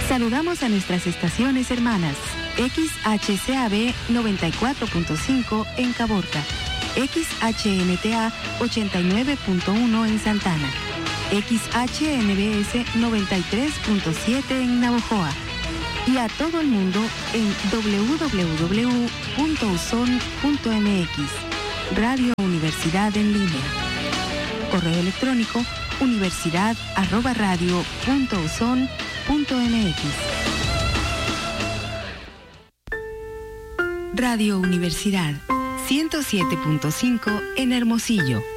Saludamos a nuestras estaciones hermanas. XHCAB 94.5 en Caborca. XHNTA 89.1 en Santana. XHNBS 93.7 en Navojoa. Y a todo el mundo en www.uson.mx. Radio Universidad en línea. Correo electrónico universidad@radio.uson.mx. Radio Universidad 107.5 en Hermosillo.